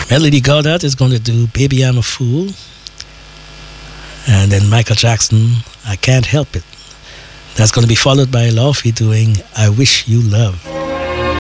Melody Goddard is going to do Baby I'm a Fool. And then Michael Jackson, I Can't Help It. That's going to be followed by Laufey doing I Wish You Love.